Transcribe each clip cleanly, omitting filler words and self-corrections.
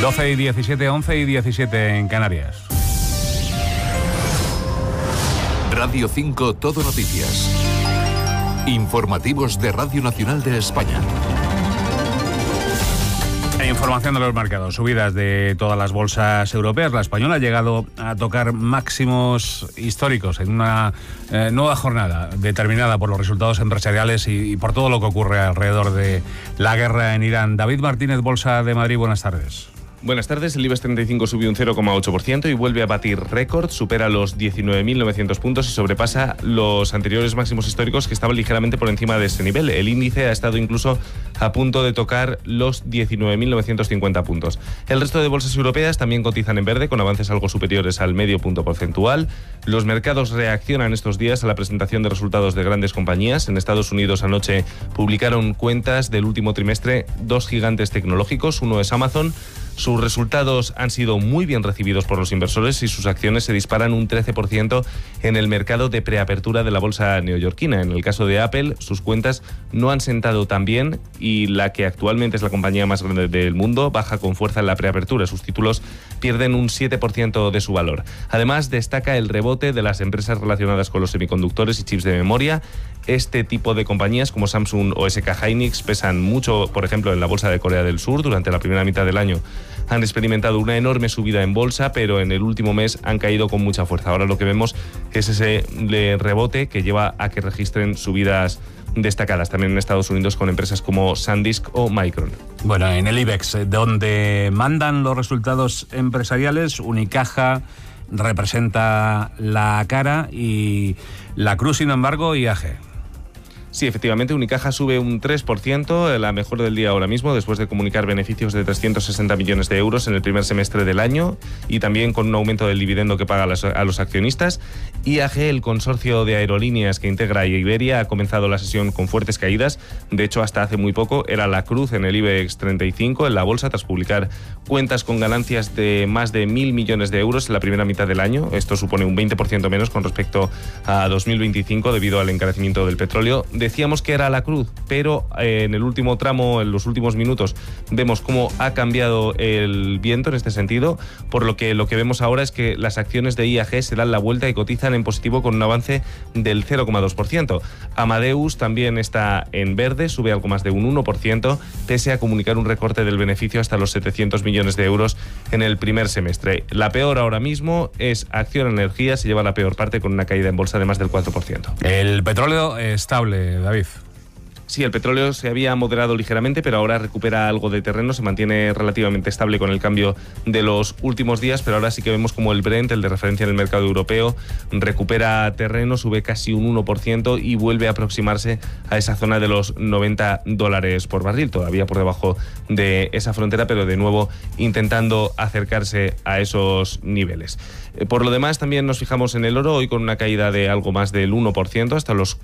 12:17, 11:17 en Canarias. Radio 5 Todo Noticias. Informativos de Radio Nacional de España. Información de los mercados, subidas de todas las bolsas europeas. La española ha llegado a tocar máximos históricos en una nueva jornada determinada por los resultados empresariales y por todo lo que ocurre alrededor de la guerra en Irán. David Martínez, Bolsa de Madrid, buenas tardes. Buenas tardes, el IBEX 35 subió un 0,8% y vuelve a batir récord, supera los 19.900 puntos y sobrepasa los anteriores máximos históricos que estaban ligeramente por encima de este nivel. El índice ha estado incluso a punto de tocar los 19.950 puntos. El resto de bolsas europeas también cotizan en verde, con avances algo superiores al medio punto porcentual. Los mercados reaccionan estos días a la presentación de resultados de grandes compañías. En Estados Unidos anoche publicaron cuentas del último trimestre dos gigantes tecnológicos, uno es Amazon. Sus resultados han sido muy bien recibidos por los inversores y sus acciones se disparan un 13% en el mercado de preapertura de la bolsa neoyorquina. En el caso de Apple, sus cuentas no han sentado tan bien y la que actualmente es la compañía más grande del mundo baja con fuerza en la preapertura. Sus títulos pierden un 7% de su valor. Además, destaca el rebote de las empresas relacionadas con los semiconductores y chips de memoria. Este tipo de compañías como Samsung o SK Hynix pesan mucho, por ejemplo, en la bolsa de Corea del Sur. Durante la primera mitad del año han experimentado una enorme subida en bolsa, pero en el último mes han caído con mucha fuerza. Ahora lo que vemos es ese rebote que lleva a que registren subidas destacadas también en Estados Unidos con empresas como SanDisk o Micron. Bueno, en el IBEX, donde mandan los resultados empresariales, Unicaja representa la cara y la cruz, sin embargo, IAG. Sí, efectivamente, Unicaja sube un 3%, la mejor del día ahora mismo, después de comunicar beneficios de 360 millones de euros en el primer semestre del año y también con un aumento del dividendo que paga a los accionistas. IAG, el consorcio de aerolíneas que integra a Iberia, ha comenzado la sesión con fuertes caídas. De hecho, hasta hace muy poco era la cruz en el IBEX 35 en la bolsa tras publicar cuentas con ganancias de más de 1.000 millones de euros en la primera mitad del año. Esto supone un 20% menos con respecto a 2025 debido al encarecimiento del petróleo. Decíamos que era la cruz, pero en el último tramo, en los últimos minutos, vemos cómo ha cambiado el viento en este sentido, por lo que vemos ahora es que las acciones de IAG se dan la vuelta y cotizan en positivo con un avance del 0,2%. Amadeus también está en verde, sube algo más de un 1%, pese a comunicar un recorte del beneficio hasta los 700 millones de euros en el primer semestre. La peor ahora mismo es Acciona Energía, se lleva la peor parte con una caída en bolsa de más del 4%. El petróleo estable, David. Sí, el petróleo se había moderado ligeramente, pero ahora recupera algo de terreno, se mantiene relativamente estable con el cambio de los últimos días, pero ahora sí que vemos como el Brent, el de referencia en el mercado europeo, recupera terreno, sube casi un 1% y vuelve a aproximarse a esa zona de los $90 por barril, todavía por debajo de esa frontera, pero de nuevo intentando acercarse a esos niveles. Por lo demás, también nos fijamos en el oro, hoy con una caída de algo más del 1%, hasta los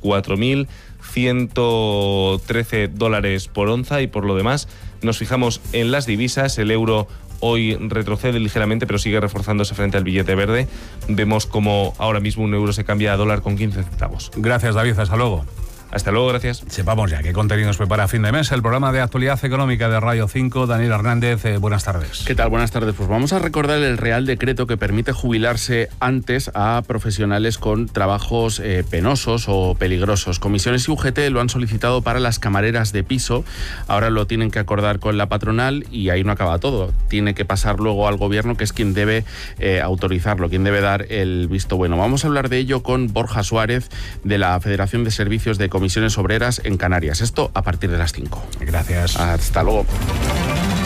4.113 dólares por onza, y por lo demás nos fijamos en las divisas. El euro hoy retrocede ligeramente, pero sigue reforzándose frente al billete verde. Vemos como ahora mismo un euro se cambia a dólar con 15 centavos. Gracias, David, hasta luego. Hasta luego, gracias. Sepamos ya qué contenidos prepara a fin de mes el programa de actualidad económica de Radio 5. Daniel Hernández, buenas tardes. ¿Qué tal? Buenas tardes. Pues vamos a recordar el Real Decreto que permite jubilarse antes a profesionales con trabajos penosos o peligrosos. Comisiones y UGT lo han solicitado para las camareras de piso. Ahora lo tienen que acordar con la patronal y ahí no acaba todo. Tiene que pasar luego al gobierno, que es quien debe autorizarlo, quien debe dar el visto bueno. Vamos a hablar de ello con Borja Suárez, de la Federación de Servicios de Comisiones Obreras en Canarias. Esto a partir de las 5. Gracias. Hasta luego.